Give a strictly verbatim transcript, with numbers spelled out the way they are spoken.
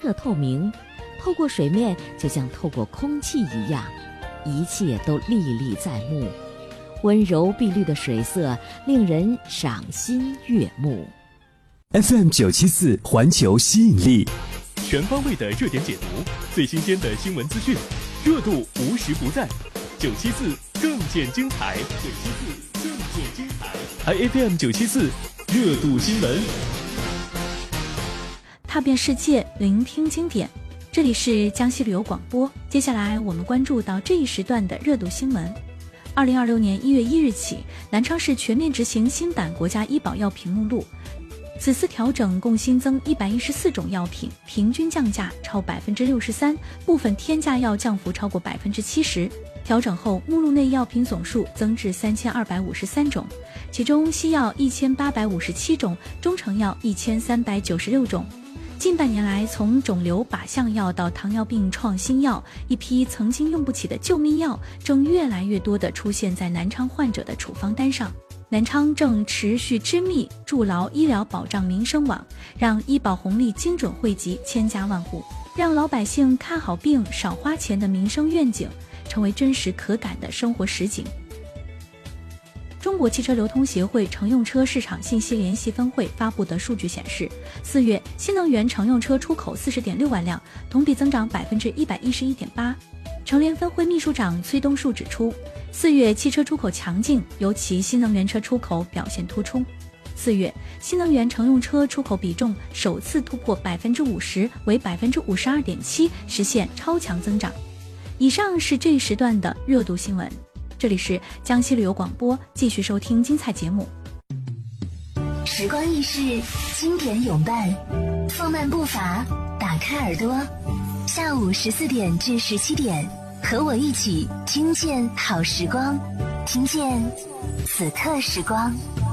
澈透明，透过水面就像透过空气一样，一切都历历在目。温柔碧绿的水色令人赏心悦目。 F M 九七四环球吸引力， 全方位的热点解读，最新鲜的新闻资讯，热度无时不在。九七四更见精彩，九七四更见精彩。还 F M 九七四热度新闻， 踏遍世界，聆听经典。这里是江西旅游广播。接下来我们关注到这一时段的热度新闻。二零二六年一月一日起，南昌市全面执行新版国家医保药品目录。此次调整共新增一百一十四种药品，平均降价超百分之六十三，部分天价药降幅超过百分之七十。调整后，目录内药品总数增至三千二百五十三种，其中西药一千八百五十七种，中成药一千三百九十六种。近半年来，从肿瘤靶向药到糖尿病创新药，一批曾经用不起的救命药正越来越多地出现在南昌患者的处方单上。南昌正持续织密筑牢医疗保障民生网，让医保红利精准惠及千家万户，让老百姓看好病少花钱的民生愿景成为真实可感的生活实景。中国汽车流通协会乘用车市场信息联系分会发布的数据显示，四月新能源乘用车出口四十点六万辆，同比增长百分之一百一十一点八。乘联分会秘书长崔东树指出，四月汽车出口强劲，尤其新能源车出口表现突出。四月新能源乘用车出口比重首次突破百分之五十，为百分之五十二点七，实现超强增长。以上是这一时段的热度新闻，这里是江西旅游广播，继续收听精彩节目。 时光易逝，经典永伴，放慢步伐，打开耳朵，下午十四点至十七点，和我一起听见好时光，听见此刻时光。